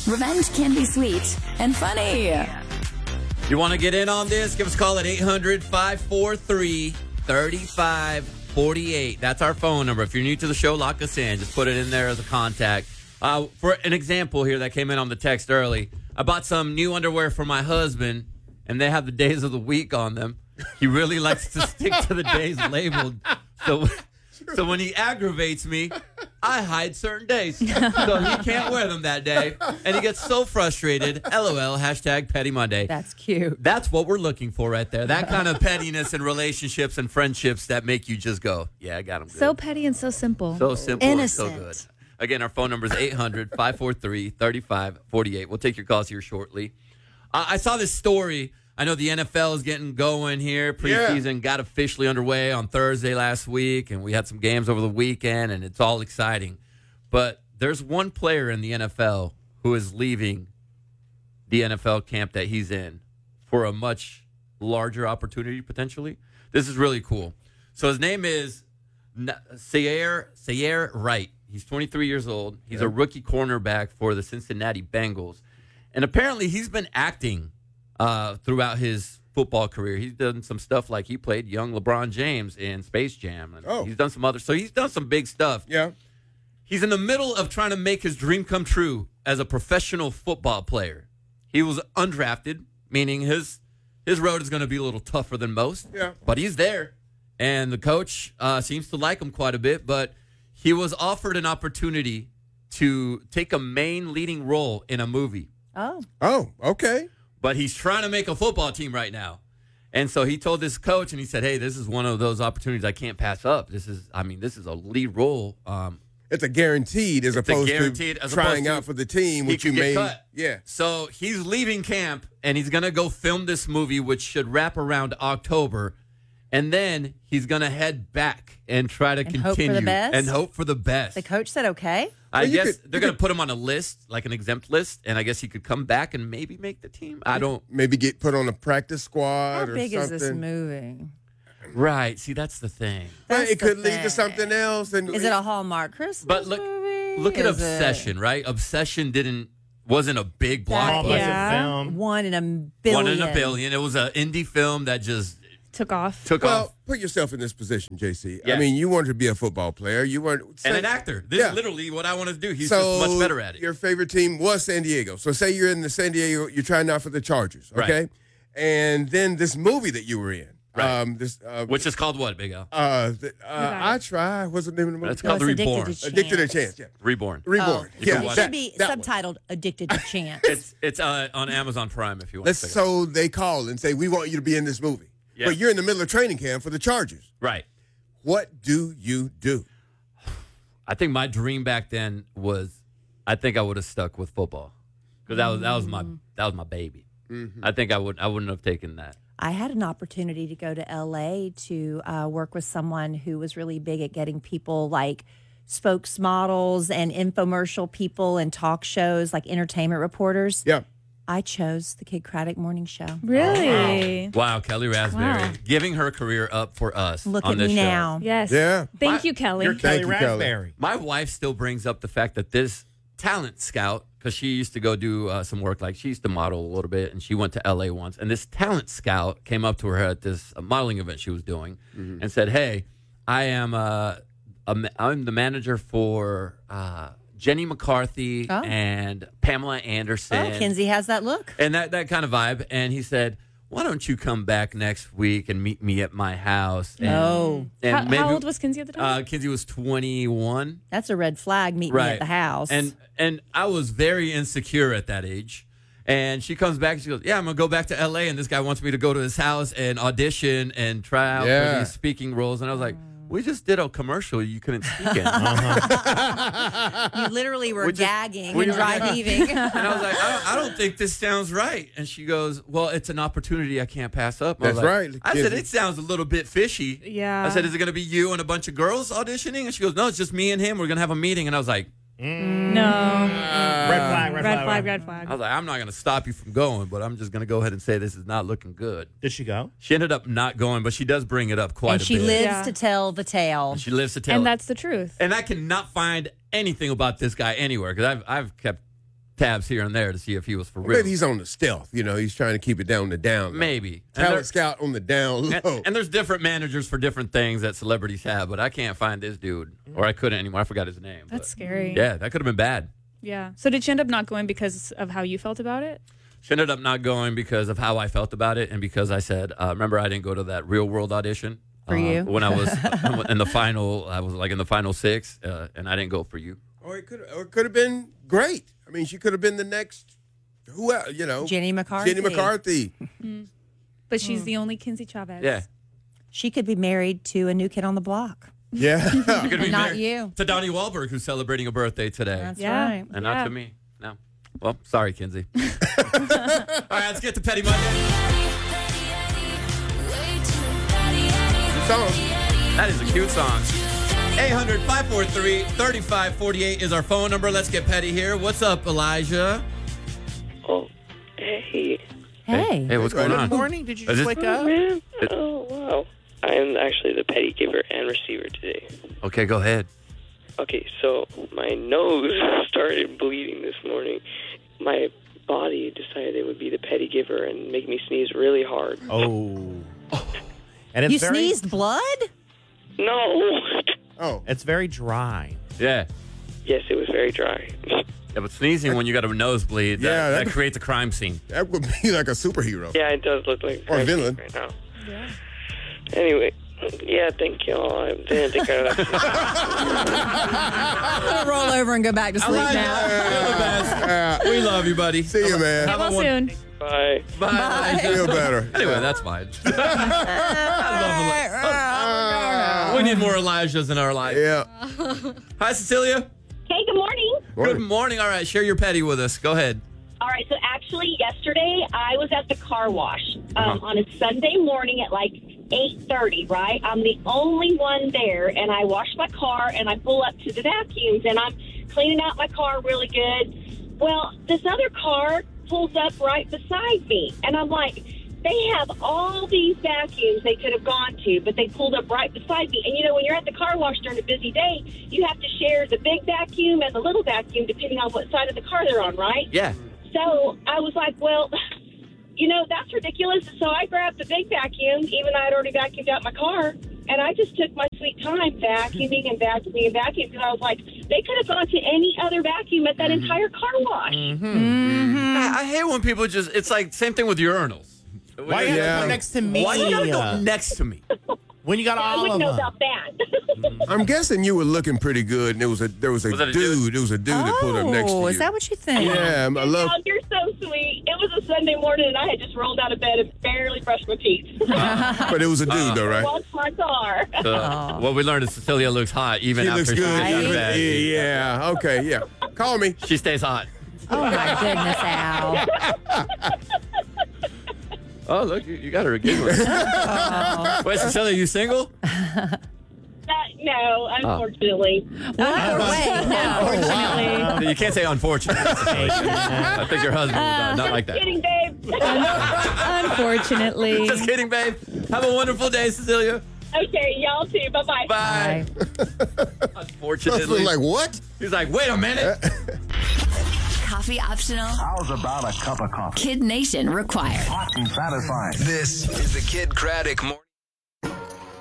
Revenge can be sweet and funny. You want to get in on this? Give us a call at 800-543-3548. That's our phone number. If you're new to the show, lock us in. Just put it in there as a contact. For an example here that came in on the text early, I bought some new underwear for my husband, and they have the days of the week on them. He really likes to stick to the days labeled. So when he aggravates me, I hide certain days. So he can't wear them that day. And he gets so frustrated. LOL, hashtag Petty Monday. That's cute. That's what we're looking for right there. That kind of pettiness in relationships and friendships that make you just go, yeah, I got him good. So petty and so simple. So simple Innocent. and so good. Again, our phone number is 800-543-3548. We'll take your calls here shortly. I saw this story. I know the NFL is getting going here. Preseason got officially underway on Thursday last week, and we had some games over the weekend, and it's all exciting. But there's one player in the NFL who is leaving the NFL camp that he's in for a much larger opportunity, potentially. This is really cool. So his name is Zaire Wright. He's 23 years old. He's a rookie cornerback for the Cincinnati Bengals. And apparently he's been acting throughout his football career. He's done some stuff like he played young LeBron James in Space Jam. And he's done some other. So he's done some big stuff. Yeah. He's in the middle of trying to make his dream come true as a professional football player. He was undrafted, meaning his road is going to be a little tougher than most. Yeah. But he's there. And the coach seems to like him quite a bit. But he was offered an opportunity to take a main leading role in a movie. Oh, okay. But he's trying to make a football team right now. And so he told this coach, and he said, hey, this is one of those opportunities I can't pass up. This is a lead role. It's a guaranteed as opposed to trying out for the team, which you may. Cut. Yeah. So he's leaving camp, and he's going to go film this movie, which should wrap around October. And then he's going to head back and try to continue. Hope for the best? And hope for the best. The coach said okay. I guess they're going to put him on a list, like an exempt list, and I guess he could come back and maybe make the team. I don't. Maybe get put on a practice squad How or big something. is this movie? Right. See, that's the thing. That's it could the lead to thing. something else. And Is it a Hallmark Christmas But movie? look at Is it Obsession, right? Obsession wasn't a big that- blockbuster. Yeah. Film. One in a billion. One in a billion. It was an indie film that just Took off. took Well, off. put yourself in this position, JC. Yeah. I mean, you wanted to be a football player. You weren't. And an actor. This is literally what I want to do. He's so just much better at it. Your favorite team was San Diego. So say you're in the San Diego, you're trying out for the Chargers, okay? Right. And then this movie that you were in, Right. this Which is called what, Big Al? I Try. What's the name of the movie? It's called it's Reborn. Addicted to Chance. Yeah, Reborn. Reborn. You can Yeah, watch It should be that one. subtitled "Addicted to Chance." It's on Amazon Prime if you want to pick it up. So they call and say, "We want you to be in this movie," Yeah. but you're in the middle of training camp for the Chargers. Right. What do you do? I think my dream back then was, I think I would have stuck with football because that was my baby. Mm-hmm. I think I wouldn't have taken that. I had an opportunity to go to LA to work with someone who was really big at getting people like spokesmodels and infomercial people and talk shows, like entertainment reporters. Yeah. I chose the Kid Craddock Morning Show. Really? Wow, Kelly Raspberry Wow. giving her career up for us. Look on at this me show. now. Yes. Yeah. Thank you, Kelly. You're Kelly you, Kelly. Raspberry. My wife still brings up the fact that this talent scout, because she used to go do some work, like she used to model a little bit, and she went to LA once. And this talent scout came up to her at this modeling event she was doing and said, "Hey, I'm the manager for Jenny McCarthy and Pamela Anderson." Oh, Kinsey has that look. And that kind of vibe. And he said, "Why don't you come back next week and meet me at my house?" And, Oh. and How old was Kinsey at the time? Kinsey was 21. That's a red flag. Meet me at the house. And I was very insecure at that age. And she comes back and she goes, "Yeah, I'm going to go back to LA. And this guy wants me to go to his house and audition and try out for these speaking roles." And I was like, "We just did a commercial you couldn't speak in." you literally were gagging we and were dry heaving. And I was like, I don't think this sounds right. And she goes, "Well, it's an opportunity I can't pass up." I was That's like- right. I said, "It sounds a little bit fishy." Yeah. I said, "Is it going to be you and a bunch of girls auditioning?" And she goes, "No, it's just me and him. We're going to have a meeting." And I was like, No. Red flag, Red flag, red flag. I was like, "I'm not going to stop you from going, but I'm just going to go ahead and say this is not looking good." Did she go? She ended up not going, but she does bring it up quite And a she bit. lives Yeah. to tell the tale. She lives to tell And it. that's the truth. And I cannot find anything about this guy anywhere because I've kept tabs here and there to see if he was for real. Maybe he's on the stealth. You know, he's trying to keep it down the down low. Maybe. Talent scout on the down low. And there's different managers for different things that celebrities have, but I can't find this dude, or I couldn't anymore. I forgot his name. That's scary. Yeah, that could have been bad. Yeah. So did she end up not going because of how you felt about it? She ended up not going because of how I felt about it, and because I said, remember, I didn't go to that Real World audition for you when I was in the final. I was like in the final 6, and I didn't go for you. Or it could have been great. I mean, she could have been the next, who else, you know, Jenny McCarthy. Jenny McCarthy. But she's the only Kinsey Chavez. Yeah. She could be married to a new kid on the block. Yeah. She could be Not married you. to Donnie Wahlberg, who's celebrating a birthday today. That's Yeah. right. And not to me. No. Well, sorry, Kinsey. All right, let's get to Petty Monday. Good song. That is a cute song. 800-543-3548 is our phone number. Let's get petty here. What's up, Elijah? Oh, hey. Hey. Hey, what's going on? Good morning. Did you Is just this- wake up? Man. Oh, wow. I am actually the petty giver and receiver today. Okay, go ahead. Okay, so my nose started bleeding this morning. My body decided it would be the petty giver and make me sneeze really hard. Oh. And it's You very, sneezed blood? No. Oh. It's very dry. Yeah. Yes, it was very dry. Yeah, but sneezing when you got a nosebleed, Yeah, that that- creates a crime scene. That would be like a superhero. Yeah, it does look like Or a villain. right now. Yeah. Anyway, yeah, thank y'all. I didn't think I'd actually... I'm going to roll over and go back to sleep now. You're the best. We love you, buddy. See you, man. Get well soon. Bye. Bye. Feel better. Anyway, that's fine. We need more Elijahs in our life. Yeah. Hi, Cecilia. Hey, good morning. Good morning. All right, share your petty with us. Go ahead. All right, so actually yesterday I was at the car wash on a Sunday morning at like 8:30, right? I'm the only one there, and I wash my car, and I pull up to the vacuums, and I'm cleaning out my car really good. Well, this other car pulls up right beside me, and I'm like, they have all these vacuums they could have gone to, but they pulled up right beside me. And, you know, when you're at the car wash during a busy day, you have to share the big vacuum and the little vacuum depending on what side of the car they're on, right? Yeah. So I was like, well, you know, that's ridiculous. So I grabbed the big vacuum, even though I'd already vacuumed out my car, and I just took my sweet time vacuuming and vacuuming and vacuuming, because I was like, they could have gone to any other vacuum at that entire car wash. I hate when people just, it's like same thing with urinals. Why you gotta go next to me? Why you gotta go next to me? When you got I all wouldn't of know them. about that. I'm guessing you were looking pretty good, and there was a dude. that a There was a dude that pulled up next to you. Oh, is that what you think? Yeah, I love. Oh, you're so sweet. It was a Sunday morning, and I had just rolled out of bed and barely brushed my teeth. But it was a dude, though, right? Walked my car. What we learned is Cecilia looks hot even She after looks she good. gets out of bed. Yeah. Okay. Yeah. Call me. She stays hot. Oh, my goodness, Al. Oh, look, you got her a giggler. Wait, Cecilia, you single? No, unfortunately. Wait, no. You can't say unfortunately. I think your husband was not like that. Kidding, babe. Unfortunately. Just kidding, babe. Have a wonderful day, Cecilia. Okay, y'all too. Bye-bye. Bye. Unfortunately. Like what? He's like, wait a minute. Coffee optional. How's about a cup of coffee? Kid Nation required. Hot and satisfying. This is the Kid Craddock Morning.